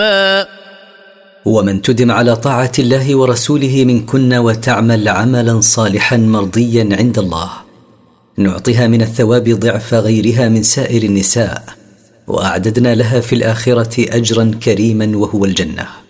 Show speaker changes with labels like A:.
A: ومن تدم على طاعة الله ورسوله منكن وتعمل عملا صالحا مرضيا عند الله نعطيها من الثواب ضعف غيرها من سائر النساء، وأعددنا لها في الآخرة أجرا كريما وهو الجنة.